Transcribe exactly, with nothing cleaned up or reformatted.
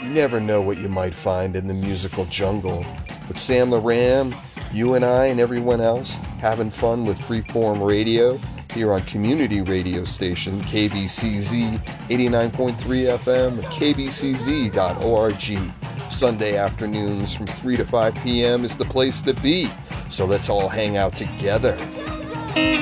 You never know what you might find in the musical jungle. With Sam Loram, you and I and everyone else having fun with Freeform Radio here on community radio station K B C Z eighty-nine point three F M, K B C Z dot org. Sunday afternoons from three to five p.m. is the place to be. So let's all hang out together.